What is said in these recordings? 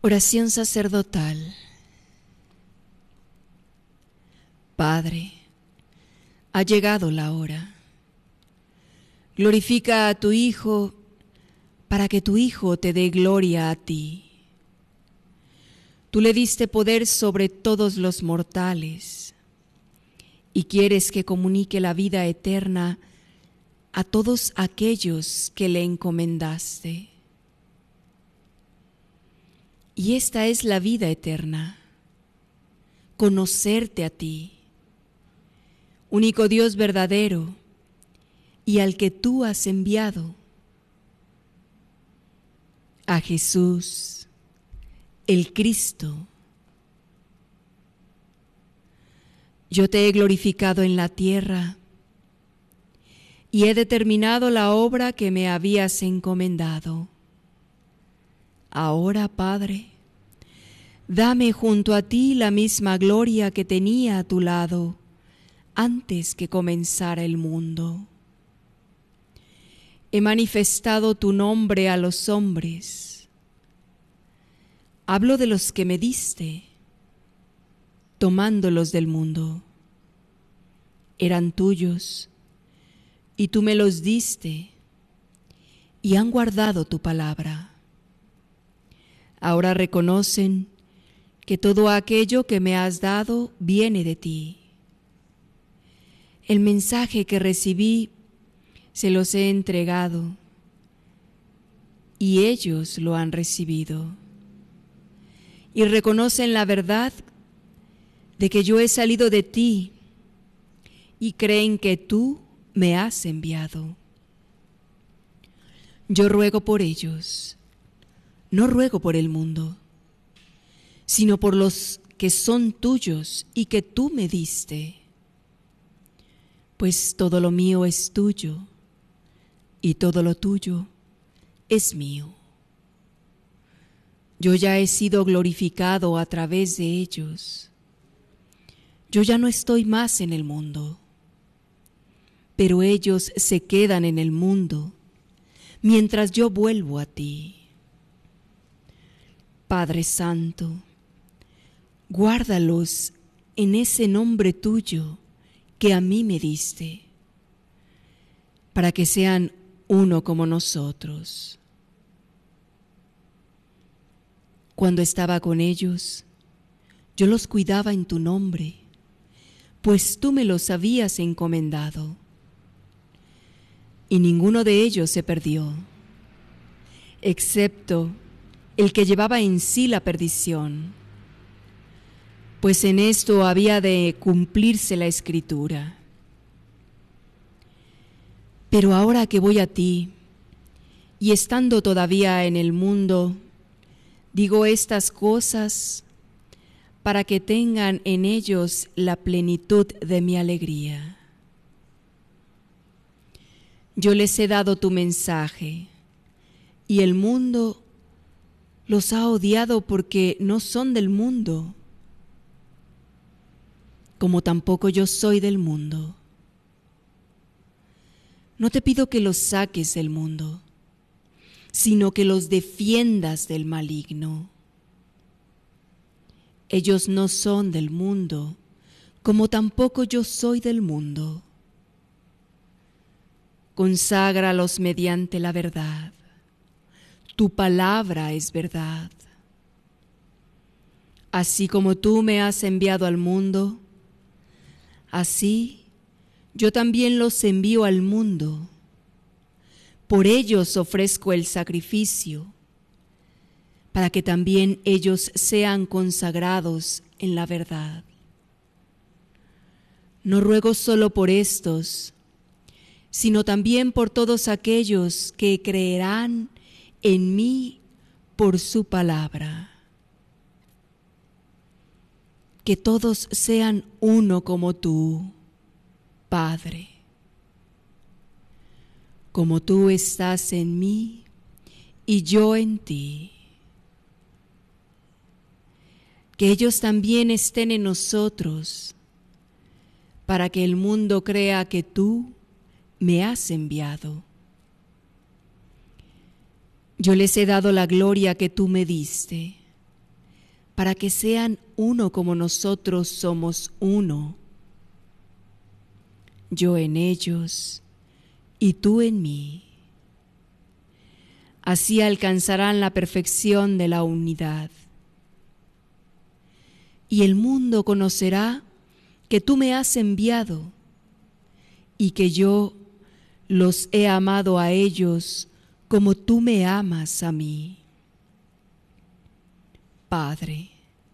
Oración sacerdotal. Padre, ha llegado la hora. Glorifica a tu Hijo para que tu Hijo te dé gloria a ti. Tú le diste poder sobre todos los mortales y quieres que comunique la vida eterna a todos aquellos que le encomendaste. Y esta es la vida eterna, conocerte a ti, único Dios verdadero y al que tú has enviado, a Jesús, el Cristo. Yo te he glorificado en la tierra y he determinado la obra que me habías encomendado. Ahora, Padre, dame junto a ti la misma gloria que tenía a tu lado antes que comenzara el mundo. He manifestado tu nombre a los hombres. Hablo de los que me diste, tomándolos del mundo. Eran tuyos, y tú me los diste, y han guardado tu palabra. Ahora reconocen que todo aquello que me has dado viene de ti. El mensaje que recibí se los he entregado y ellos lo han recibido. Y reconocen la verdad de que yo he salido de ti y creen que tú me has enviado. Yo ruego por ellos. No ruego por el mundo, sino por los que son tuyos y que tú me diste. Pues todo lo mío es tuyo y todo lo tuyo es mío. Yo ya he sido glorificado a través de ellos. Yo ya no estoy más en el mundo, pero ellos se quedan en el mundo mientras yo vuelvo a ti. Padre Santo, guárdalos en ese nombre tuyo que a mí me diste, para que sean uno como nosotros. Cuando estaba con ellos, yo los cuidaba en tu nombre, pues tú me los habías encomendado, y ninguno de ellos se perdió, excepto el que llevaba en sí la perdición, pues en esto había de cumplirse la Escritura. Pero ahora que voy a ti, y estando todavía en el mundo, digo estas cosas para que tengan en ellos la plenitud de mi alegría. Yo les he dado tu mensaje, y el mundo los ha odiado porque no son del mundo, como tampoco yo soy del mundo. No te pido que los saques del mundo, sino que los defiendas del maligno. Ellos no son del mundo, como tampoco yo soy del mundo. Conságralos mediante la verdad. Tu palabra es verdad. Así como tú me has enviado al mundo, así yo también los envío al mundo. Por ellos ofrezco el sacrificio, para que también ellos sean consagrados en la verdad. No ruego solo por estos, sino también por todos aquellos que creerán en mí por su palabra. Que todos sean uno como tú, Padre. Como tú estás en mí y yo en ti. Que ellos también estén en nosotros, para que el mundo crea que tú me has enviado. Yo les he dado la gloria que tú me diste, para que sean uno como nosotros somos uno, yo en ellos y tú en mí. Así alcanzarán la perfección de la unidad. Y el mundo conocerá que tú me has enviado y que yo los he amado a ellos como tú me amas a mí. Padre,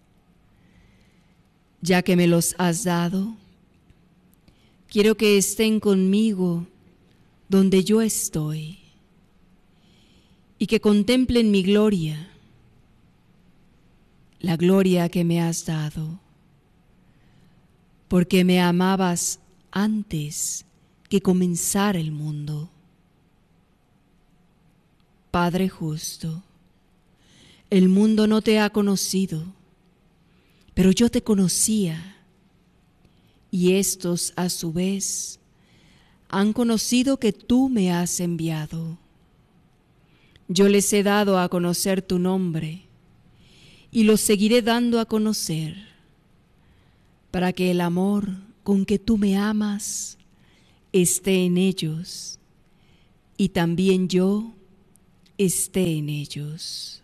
ya que me los has dado, quiero que estén conmigo donde yo estoy y que contemplen mi gloria, la gloria que me has dado, porque me amabas antes que comenzara el mundo. Padre justo, el mundo no te ha conocido, pero yo te conocía, y estos a su vez han conocido que tú me has enviado. Yo les he dado a conocer tu nombre, y los seguiré dando a conocer, para que el amor con que tú me amas esté en ellos, y también yo esté en ellos.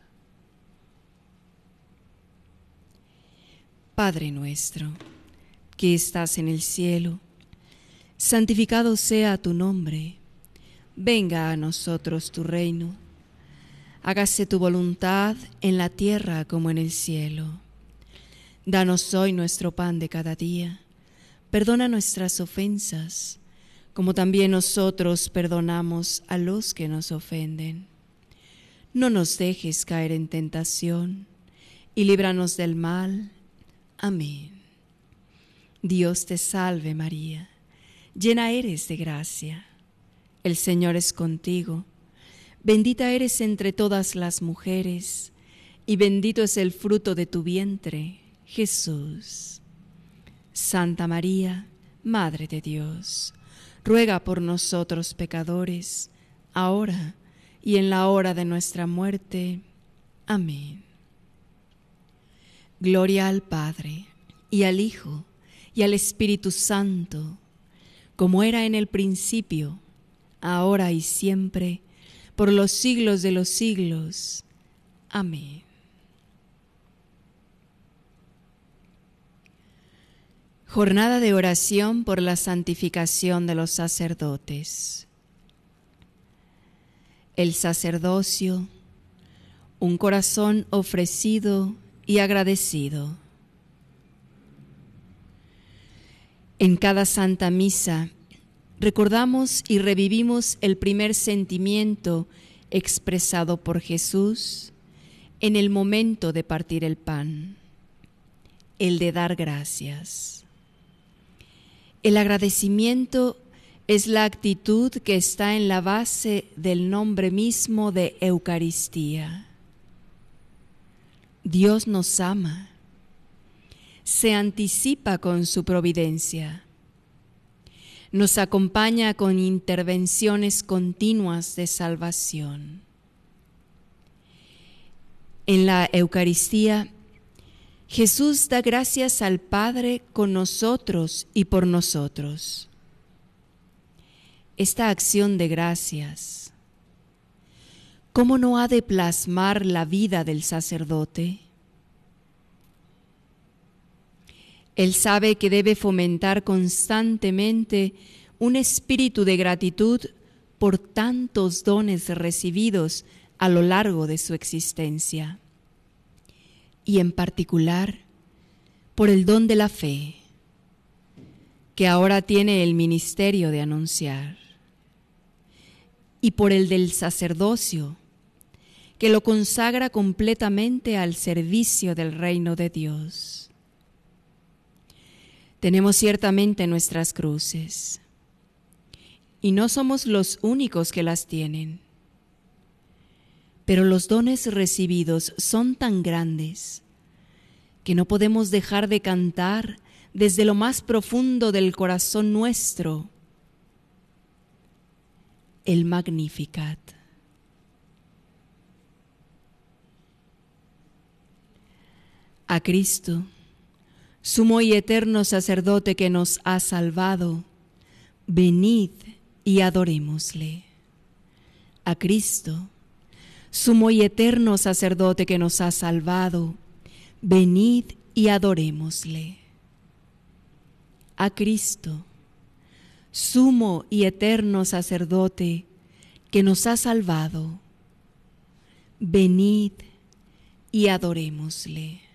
Padre nuestro, que estás en el cielo, santificado sea tu nombre. Venga a nosotros tu reino. Hágase tu voluntad en la tierra como en el cielo. Danos hoy nuestro pan de cada día. Perdona nuestras ofensas, como también nosotros perdonamos a los que nos ofenden. No nos dejes caer en tentación, y líbranos del mal. Amén. Dios te salve María, llena eres de gracia. El Señor es contigo. Bendita eres entre todas las mujeres, y bendito es el fruto de tu vientre, Jesús. Santa María, Madre de Dios, ruega por nosotros pecadores, ahora y en la hora de nuestra muerte. Amén. Gloria al Padre, y al Hijo, y al Espíritu Santo, como era en el principio, ahora y siempre, por los siglos de los siglos. Amén. Jornada de oración por la santificación de los sacerdotes. El sacerdocio, un corazón ofrecido y agradecido. En cada Santa Misa recordamos y revivimos el primer sentimiento expresado por Jesús en el momento de partir el pan, el de dar gracias. El agradecimiento es la actitud que está en la base del nombre mismo de Eucaristía. Dios nos ama, se anticipa con su providencia, nos acompaña con intervenciones continuas de salvación. En la Eucaristía, Jesús da gracias al Padre con nosotros y por nosotros. Esta acción de gracias, ¿cómo no ha de plasmar la vida del sacerdote? Él sabe que debe fomentar constantemente un espíritu de gratitud por tantos dones recibidos a lo largo de su existencia, y en particular por el don de la fe, que ahora tiene el ministerio de anunciar, y por el del sacerdocio, que lo consagra completamente al servicio del reino de Dios. Tenemos ciertamente nuestras cruces, y no somos los únicos que las tienen, pero los dones recibidos son tan grandes que no podemos dejar de cantar desde lo más profundo del corazón nuestro el Magnificat. A Cristo, sumo y eterno sacerdote que nos ha salvado, venid y adorémosle. A Cristo, sumo y eterno sacerdote que nos ha salvado, venid y adorémosle. A Cristo, sumo y eterno sacerdote que nos ha salvado, venid y adorémosle.